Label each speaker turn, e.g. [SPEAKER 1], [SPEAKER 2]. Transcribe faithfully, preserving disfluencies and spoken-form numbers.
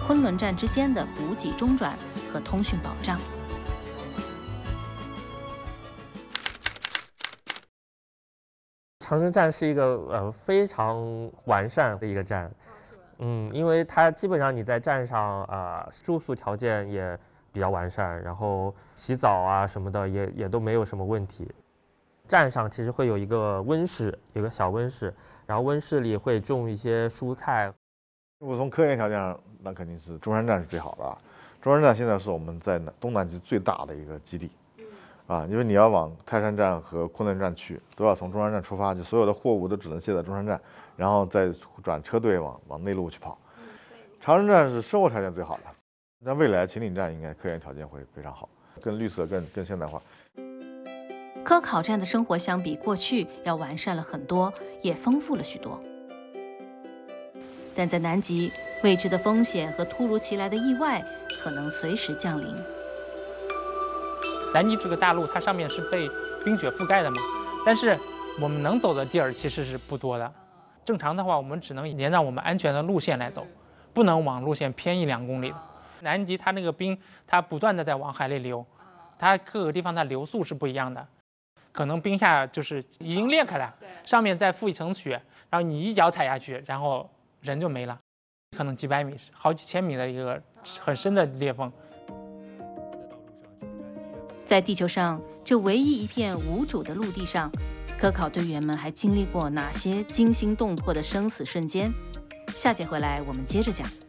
[SPEAKER 1] 昆仑站之间的补给中转和通讯保障。
[SPEAKER 2] 长春站是一个呃非常完善的一个站，嗯，因为它基本上你在站上啊、呃、住宿条件也比较完善，然后洗澡啊什么的也也都没有什么问题。站上其实会有一个温室，有个小温室，然后温室里会种一些蔬菜。
[SPEAKER 3] 如果从科研条件上，那肯定是中山站是最好的啊。中山站现在是我们在东南极最大的一个基地。啊，因为你要往泰山站和昆仑站去，都要从中山站出发，就所有的货物都只能卸在中山站，然后再转车队往往内陆去跑。长春站是生活条件最好的，那未来秦岭站应该科研条件会非常好，更绿色、更更现代化。
[SPEAKER 1] 科考站的生活相比过去要完善了很多，也丰富了许多。但在南极，未知的风险和突如其来的意外可能随时降临。
[SPEAKER 4] 南极这个大陆，它上面是被冰雪覆盖的嘛，但是我们能走的地儿其实是不多的。正常的话，我们只能沿着我们安全的路线来走，不能往路线偏一两公里的。南极它那个冰，它不断的在往海里流，它各个地方它流速是不一样的，可能冰下就是已经裂开了，上面再覆一层雪，然后你一脚踩下去，然后人就没了，可能几百米、好几千米的一个很深的裂缝。
[SPEAKER 1] 在地球上这唯一一片无主的陆地上，科考队员们还经历过哪些惊心动魄的生死瞬间？下节回来我们接着讲。